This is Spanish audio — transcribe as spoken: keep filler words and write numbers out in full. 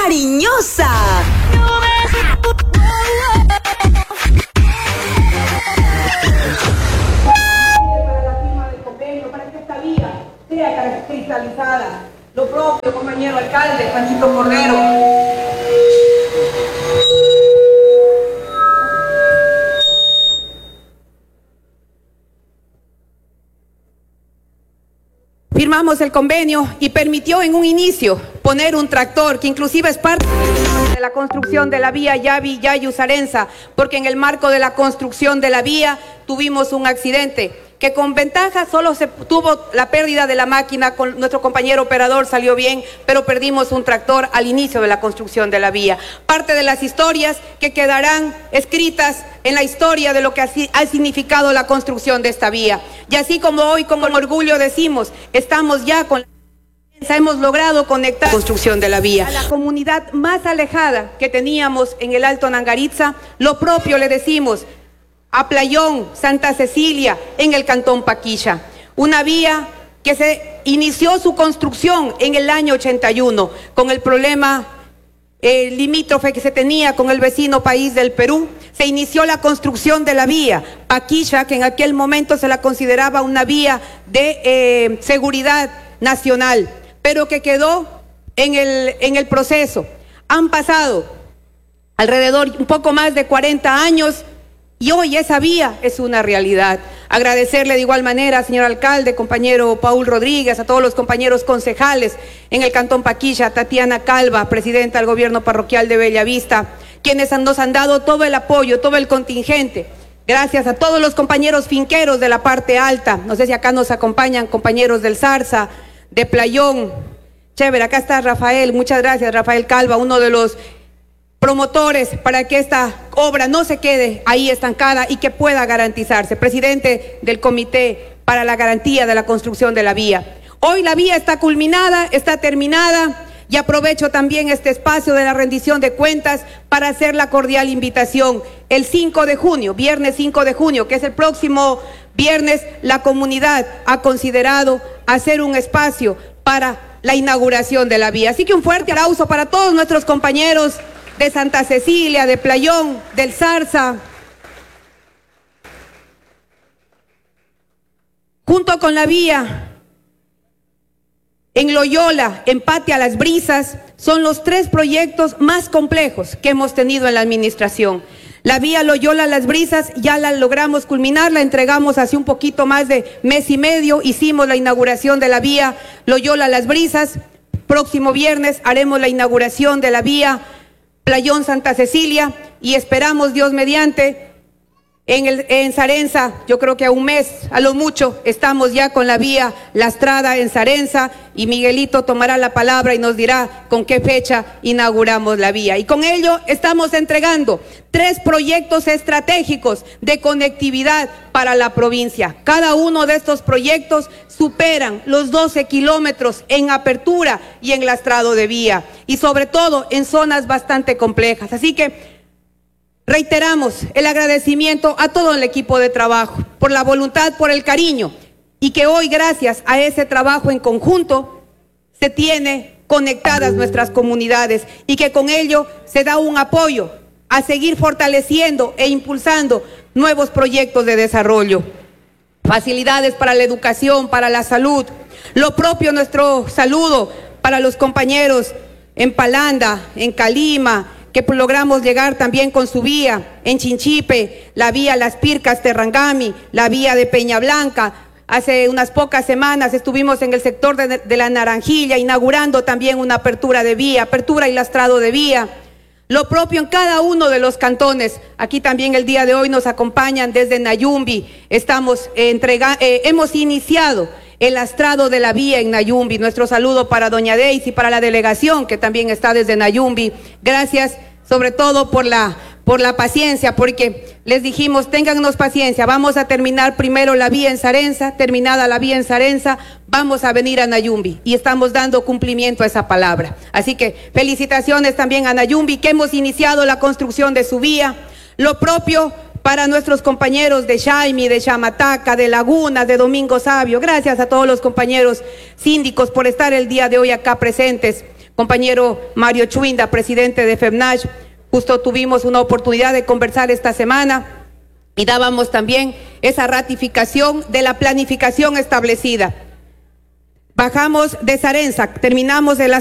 cariñosa. Para la firma del convenio, para que esta vía sea cristalizada. Lo propio, compañero alcalde, Panchito Cordero. Firmamos el convenio y permitió en un inicio poner un tractor que inclusive es parte de la construcción de la vía Yavi-Yayu-Sarenza, porque en el marco de la construcción de la vía tuvimos un accidente que con ventaja solo se tuvo la pérdida de la máquina, con nuestro compañero operador salió bien, pero perdimos un tractor al inicio de la construcción de la vía. Parte de las historias que quedarán escritas en la historia de lo que ha significado la construcción de esta vía. Y así como hoy con orgullo decimos, estamos ya con la... hemos logrado conectar la construcción de la vía. A la comunidad más alejada que teníamos en el Alto Nangaritza, lo propio le decimos a Playón, Santa Cecilia, en el Cantón Paquilla. Una vía que se inició su construcción en el año ochenta y uno, con el problema eh, limítrofe que se tenía con el vecino país del Perú. Se inició la construcción de la vía Paquilla, que en aquel momento se la consideraba una vía de eh, seguridad nacional, pero que quedó en el, en el proceso. Han pasado alrededor un poco más de cuarenta años y hoy esa vía es una realidad. Agradecerle de igual manera, señor alcalde, compañero Paul Rodríguez, a todos los compañeros concejales en el Cantón Paquilla, Tatiana Calva, presidenta del gobierno parroquial de Bellavista, quienes nos han dado todo el apoyo, todo el contingente. Gracias a todos los compañeros finqueros de la parte alta. No sé si acá nos acompañan compañeros del Zarza, de Playón. Chévere, acá está Rafael, muchas gracias Rafael Calva, uno de los promotores para que esta obra no se quede ahí estancada y que pueda garantizarse. Presidente del Comité para la Garantía de la Construcción de la Vía. Hoy la vía está culminada, está terminada, y aprovecho también este espacio de la rendición de cuentas para hacer la cordial invitación. El cinco de junio, viernes cinco de junio, que es el próximo viernes, la comunidad ha considerado hacer un espacio para la inauguración de la vía. Así que un fuerte aplauso para todos nuestros compañeros de Santa Cecilia, de Playón, del Zarza. Junto con la vía en Loyola, Empate a las Brisas, son los tres proyectos más complejos que hemos tenido en la administración. La vía Loyola Las Brisas ya la logramos culminar, la entregamos hace un poquito más de mes y medio, hicimos la inauguración de la vía Loyola Las Brisas. Próximo viernes haremos la inauguración de la vía Playón Santa Cecilia y esperamos, Dios mediante, en, el, en Sarenza, yo creo que a un mes, a lo mucho, estamos ya con la vía Lastrada en Sarenza y Miguelito tomará la palabra y nos dirá con qué fecha inauguramos la vía. Y con ello estamos entregando tres proyectos estratégicos de conectividad para la provincia. Cada uno de estos proyectos superan los doce kilómetros en apertura y en lastrado de vía y sobre todo en zonas bastante complejas. Así que reiteramos el agradecimiento a todo el equipo de trabajo por la voluntad, por el cariño y que hoy gracias a ese trabajo en conjunto se tiene conectadas nuestras comunidades y que con ello se da un apoyo a seguir fortaleciendo e impulsando nuevos proyectos de desarrollo. Facilidades para la educación, para la salud. Lo propio nuestro saludo para los compañeros en Palanda, en Calima, que logramos llegar también con su vía, en Chinchipe, la vía Las Pircas Terrangami, la vía de Peña Blanca. Hace unas pocas semanas estuvimos en el sector de, de la Naranjilla, inaugurando también una apertura de vía, apertura y lastrado de vía. Lo propio en cada uno de los cantones. Aquí también el día de hoy nos acompañan desde Nayumbi. Estamos entrega, eh, hemos iniciado el lastrado de la vía en Nayumbi. Nuestro saludo para doña Daisy, para la delegación que también está desde Nayumbi. Gracias sobre todo por la, por la paciencia, porque les dijimos, téngannos paciencia, vamos a terminar primero la vía en Sarenza, terminada la vía en Sarenza, vamos a venir a Nayumbi y estamos dando cumplimiento a esa palabra. Así que felicitaciones también a Nayumbi, que hemos iniciado la construcción de su vía. Lo propio para nuestros compañeros de Chaimi, de Chamataca, de Lagunas, de Domingo Sabio. Gracias a todos los compañeros síndicos por estar el día de hoy acá presentes. compañero Mario Chuinda, presidente de FEMNASH, justo tuvimos una oportunidad de conversar esta semana y dábamos también esa ratificación de la planificación establecida. Bajamos de Sarenza, terminamos de la